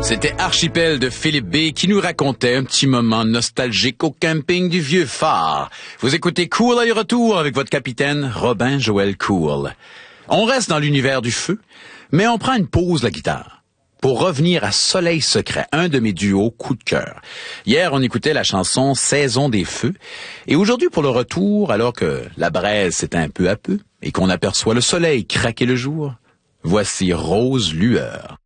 C'était Archipel de Philippe B. qui nous racontait un petit moment nostalgique au camping du Vieux Phare. Vous écoutez Cool à retour avec votre capitaine Robin Joël Cool. On reste dans l'univers du feu, mais on prend une pause la guitare pour revenir à Soleil Secret, un de mes duos coup de cœur. Hier, on écoutait la chanson Saison des feux, et aujourd'hui pour le retour, alors que la braise s'éteint peu à peu et qu'on aperçoit le soleil craquer le jour, voici Rose Lueur.